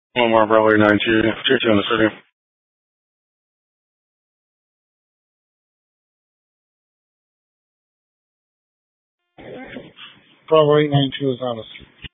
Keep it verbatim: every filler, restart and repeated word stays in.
One more Bravo nine two, two two in the city. Bravo eight nine two is on the street.